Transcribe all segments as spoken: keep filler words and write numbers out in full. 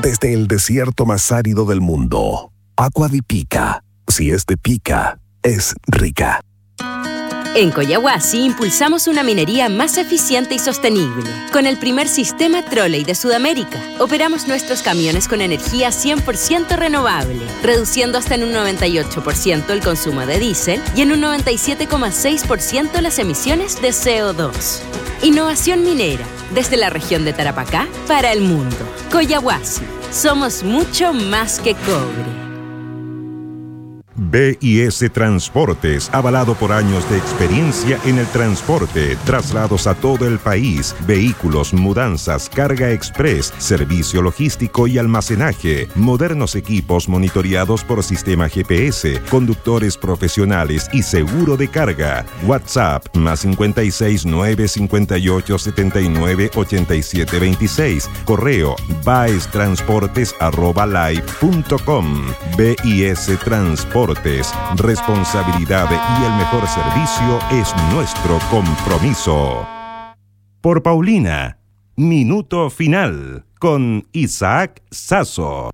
desde el desierto más árido del mundo. Agua de Pica. Si es de Pica, es rica. En Collahuasi impulsamos una minería más eficiente y sostenible. Con el primer sistema trolley de Sudamérica, operamos nuestros camiones con energía cien por ciento renovable, reduciendo hasta en un noventa y ocho por ciento el consumo de diésel y en un noventa y siete coma seis por ciento las emisiones de C O dos. Innovación minera, desde la región de Tarapacá para el mundo. Collahuasi, somos mucho más que cobre. B I S Transportes, avalado por años de experiencia en el transporte, traslados a todo el país, vehículos, mudanzas, carga express, servicio logístico y almacenaje, modernos equipos monitoreados por sistema G P S, conductores profesionales y seguro de carga. WhatsApp más cincuenta y seis, nueve cincuenta y ocho, setenta y nueve, ochenta y siete veintiséis. Correo baestransportes arroba live punto com. B I S Transportes. Responsabilidad y el mejor servicio es nuestro compromiso. Por Paulina, Minuto Final con Isaac Sasso.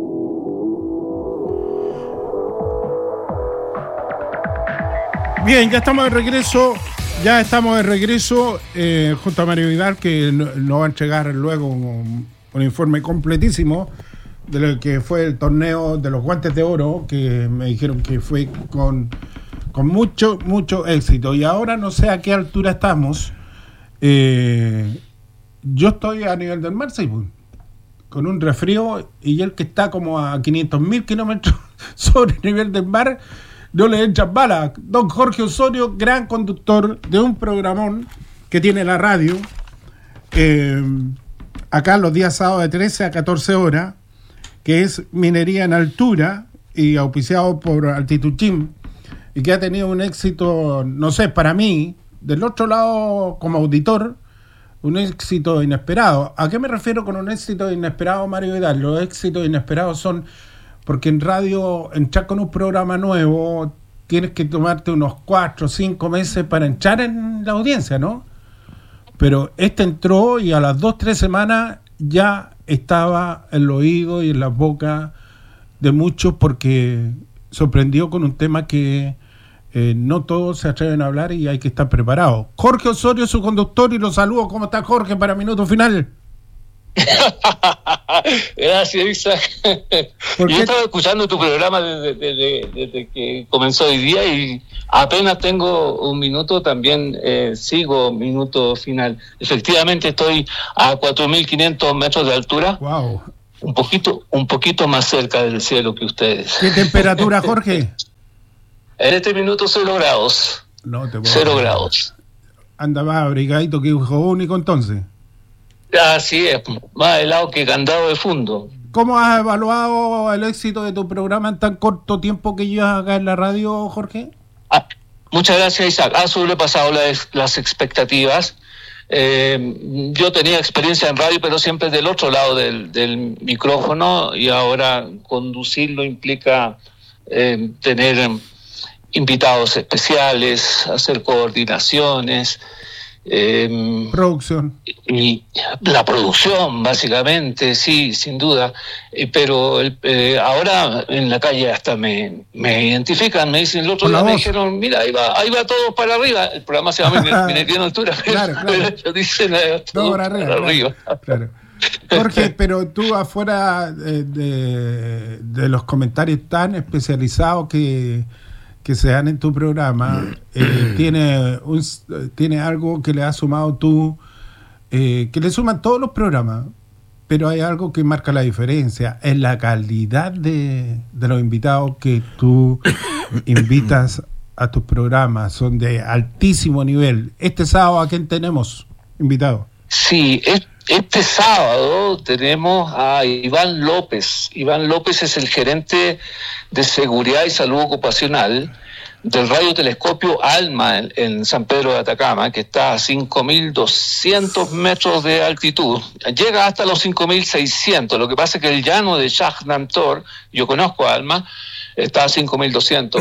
Bien, ya estamos de regreso. Ya estamos de regreso eh, junto a Mario Vidal, que nos va a entregar luego un, un informe completísimo de lo que fue el torneo de los Guantes de Oro, que me dijeron que fue con, con mucho, mucho éxito. Y ahora no sé a qué altura estamos. Eh, yo estoy a nivel del mar, sí, con un resfrío, y él que está como a quinientos mil kilómetros sobre el nivel del mar, no le echan balas. Don Jorge Osorio, gran conductor de un programón que tiene la radio, eh, acá los días sábados de trece a catorce horas, que es Minería en Altura y auspiciado por Altitud Gym, y que ha tenido un éxito, no sé, para mí, del otro lado como auditor, un éxito inesperado. ¿A qué me refiero con un éxito inesperado, Mario Vidal? Los éxitos inesperados son porque en radio, entrar con un programa nuevo, tienes que tomarte unos cuatro o cinco meses para entrar en la audiencia, ¿no? Pero este entró y a las dos, tres semanas ya estaba en el oído y en la boca de muchos, porque sorprendió con un tema que eh, no todos se atreven a hablar y hay que estar preparado. Jorge Osorio, su conductor, y lo saludo. ¿Cómo está, Jorge, para Minuto Final? Gracias, Isaac. Yo estaba escuchando tu programa desde, desde, desde que comenzó hoy día y apenas tengo un minuto, también eh, sigo Minuto Final. Efectivamente estoy a cuatro mil quinientos metros de altura. Wow. Un poquito, un poquito más cerca del cielo que ustedes. ¿Qué temperatura, Jorge? En este minuto cero grados. No te puedo Cero ver. grados. Anda más abrigadito que hijo único entonces. Así es, más helado que candado de fondo. ¿Cómo has evaluado el éxito de tu programa en tan corto tiempo que llevas acá en la radio, Jorge? Ah, muchas gracias, Isaac. Ha sobrepasado las, las expectativas. Eh, yo tenía experiencia en radio, pero siempre del otro lado del, del micrófono, y ahora conducirlo implica eh, tener eh, invitados especiales, hacer coordinaciones. Eh, producción. Y la producción, básicamente, sí, sin duda. Eh, pero el, eh, ahora en la calle hasta me, me identifican, me dicen, el otro día me dijeron, mira, ahí va, ahí va todo para arriba. El programa se llama Minería en Altura, pero, claro, claro. pero ellos dicen eh, todo no, para arriba. Para claro, arriba. Claro. Jorge, pero tú afuera de, de, de los comentarios tan especializados que que se dan en tu programa, eh, tiene un, tiene algo que le has sumado tú, eh, que le suman todos los programas, pero hay algo que marca la diferencia, es la calidad de, de los invitados que tú invitas a tus programas, son de altísimo nivel. Este sábado, ¿a quién tenemos invitado? Sí, es, este sábado tenemos a Iván López. Iván López es el gerente de Seguridad y Salud Ocupacional del radiotelescopio ALMA en, en San Pedro de Atacama, que está a cinco mil doscientos metros de altitud. Llega hasta los cinco mil seiscientos. Lo que pasa es que el llano de Shah Namtor, yo conozco a ALMA, está a cinco mil doscientos.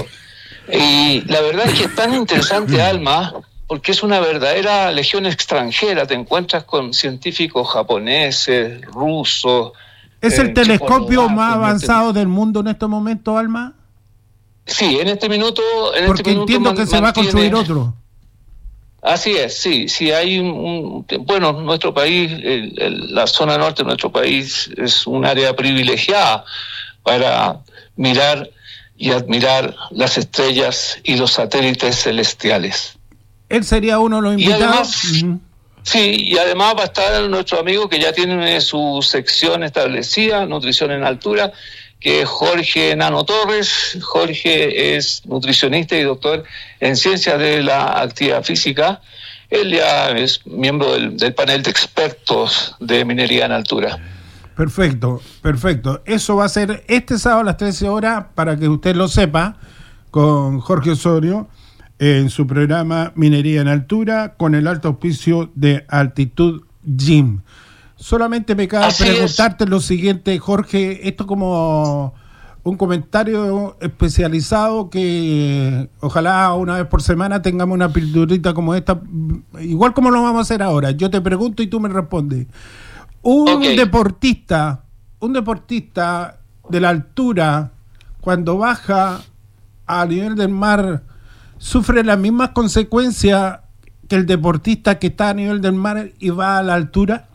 Y la verdad es que es tan interesante ALMA, porque es una verdadera legión extranjera. Te encuentras con científicos japoneses, rusos, ¿Es el eh, telescopio Chico más Novar, avanzado del mundo en este momento, Alma? Sí, en este minuto... En Porque este minuto entiendo que man, se va a construir mantiene... otro. Así es, sí, sí hay un, un bueno, nuestro país, el, el, la zona norte de nuestro país es un área privilegiada para mirar y admirar las estrellas y los satélites celestiales. Él sería uno de los invitados. Y además, uh-huh. sí, y además va a estar nuestro amigo que ya tiene su sección establecida, Nutrición en Altura, que es Jorge Nano Torres. Jorge es nutricionista y doctor en ciencias de la actividad física. Él ya es miembro del, del panel de expertos de minería en altura. Perfecto, perfecto. Eso va a ser este sábado a las trece horas, para que usted lo sepa, con Jorge Osorio, en su programa Minería en Altura, con el alto auspicio de Altitud Gym. Solamente me cabe Así preguntarte es. lo siguiente, Jorge, esto como un comentario especializado que ojalá una vez por semana tengamos una pildorita como esta, igual como lo vamos a hacer ahora. Yo te pregunto y tú me respondes. Un Okay. deportista, un deportista de la altura, cuando baja a nivel del mar, ¿sufre las mismas consecuencias que el deportista que está a nivel del mar y va a la altura?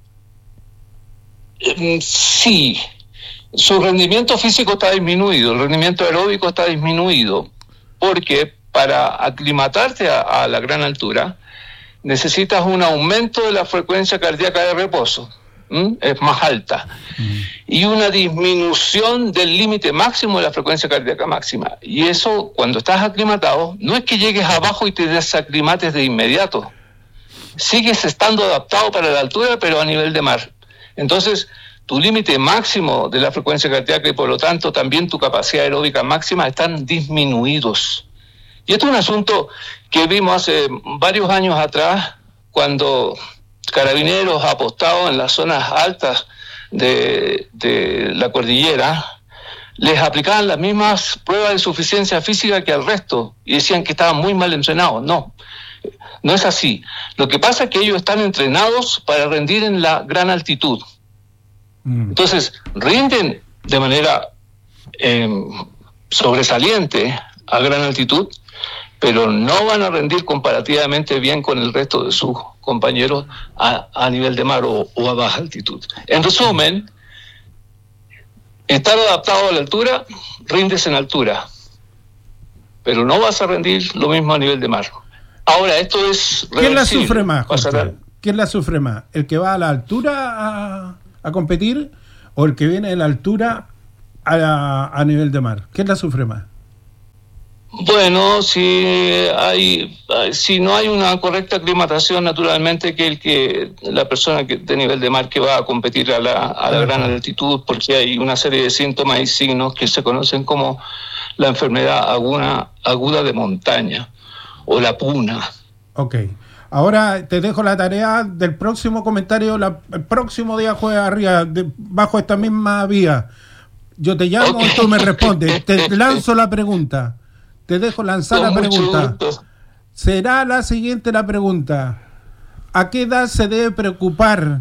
Sí, su rendimiento físico está disminuido, el rendimiento aeróbico está disminuido, porque para aclimatarte a, a la gran altura necesitas un aumento de la frecuencia cardíaca de reposo, ¿Mm? es más alta, mm. y una disminución del límite máximo de la frecuencia cardíaca máxima. Y eso, cuando estás aclimatado, no es que llegues abajo y te desaclimates de inmediato, sigues estando adaptado para la altura, pero a nivel de mar. Entonces, tu límite máximo de la frecuencia cardíaca y por lo tanto también tu capacidad aeróbica máxima están disminuidos. Y esto es un asunto que vimos hace varios años atrás, cuando Carabineros apostados en las zonas altas de, de la cordillera les aplicaban las mismas pruebas de suficiencia física que al resto y decían que estaban muy mal entrenados. No, no es así. Lo que pasa es que ellos están entrenados para rendir en la gran altitud. Mm. Entonces, rinden de manera eh, sobresaliente a gran altitud, pero no van a rendir comparativamente bien con el resto de sus compañeros a, a nivel de mar o, o a baja altitud. En resumen, estar adaptado a la altura, rindes en altura, pero no vas a rendir lo mismo a nivel de mar. Ahora, esto es reversible. ¿Quién la sufre más, Jorge? ¿Quién la sufre más? ¿El que va a la altura a, a competir o el que viene de la altura a, a nivel de mar? ¿Quién la sufre más? Bueno, si hay, si no hay una correcta aclimatación, naturalmente que el que la persona que de nivel de mar que va a competir a la, a la gran altitud, porque hay una serie de síntomas y signos que se conocen como la enfermedad aguda, aguda de montaña o la puna. Ok. Ahora te dejo la tarea del próximo comentario, la, el próximo día jueves arriba, de, bajo esta misma vía. Yo te llamo okay. y tú me respondes. Te lanzo la pregunta. Te dejo lanzar Con la pregunta. Gusto. Será la siguiente la pregunta. ¿A qué edad se debe preocupar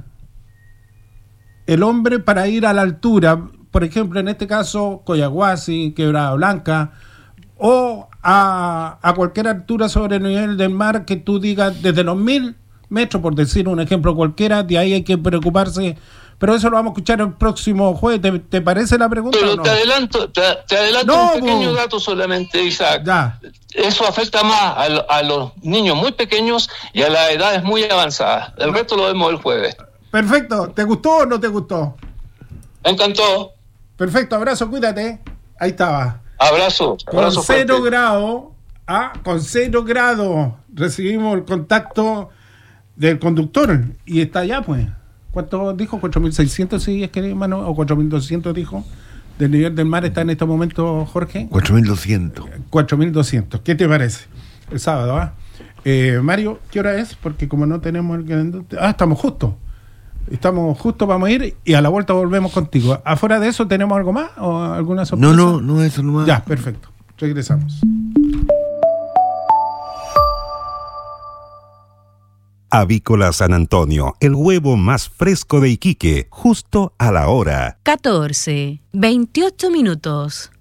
el hombre para ir a la altura? Por ejemplo, en este caso, Coyahuasi, Quebrada Blanca, o a, a cualquier altura sobre el nivel del mar que tú digas desde los mil metros, por decir un ejemplo cualquiera, de ahí hay que preocuparse. Pero eso lo vamos a escuchar el próximo jueves. ¿Te, te parece la pregunta? Pero o no? te adelanto, te, te adelanto no, un pequeño bo. dato solamente, Isaac. Ya. Eso afecta más a, a los niños muy pequeños y a las edades muy avanzadas. El no. resto lo vemos el jueves. Perfecto. ¿Te gustó o no te gustó? Me encantó. Perfecto. Abrazo, cuídate. Ahí estaba. Abrazo. Con abrazo cero grado, ah, con cero grado recibimos el contacto del conductor y está allá, pues. ¿Cuánto dijo? ¿cuatro mil seiscientos si es que hermano? ¿O cuatro mil doscientos dijo? ¿Del nivel del mar está en este momento, Jorge? cuatro mil doscientos. cuatro mil doscientos. ¿Qué te parece? El sábado, ¿ah? Eh, Mario, ¿qué hora es? Porque como no tenemos el... Ah, estamos justo. Estamos justo, vamos a ir y a la vuelta volvemos contigo. ¿Afuera de eso tenemos algo más o alguna sorpresa? No, no, no, eso nomás. Ya, perfecto. Regresamos. Avícola San Antonio, el huevo más fresco de Iquique, justo a la hora. catorce, veintiocho minutos.